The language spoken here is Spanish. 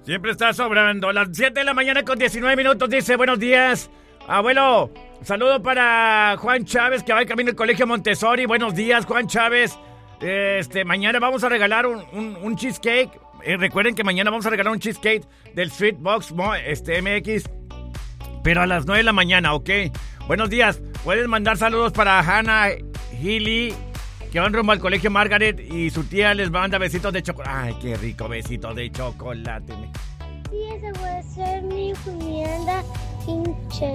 Siempre está sobrando. Las 7 de la mañana con 19 minutos dice, buenos días. Abuelo, saludo para Juan Chávez, que va en camino al Colegio Montessori. Buenos días, Juan Chávez. Mañana vamos a regalar un cheesecake. Recuerden que mañana vamos a regalar un cheesecake del Street Box MX. Pero a las 9 de la mañana, ¿ok? Buenos días. Pueden mandar saludos para Hannah Healy, que van rumbo al Colegio Margaret, y su tía les manda besitos de chocolate. Ay, qué rico, besitos de chocolate. Sí, esa puede ser mi comida pinche.